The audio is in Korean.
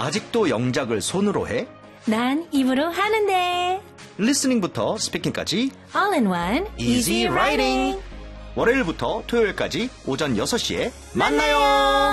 아직도 영작을 손으로 해? 난 입으로 하는데. 리스닝부터 스피킹까지 All in one, Easy Writing. 월요일부터 토요일까지 오전 6시에 만나요.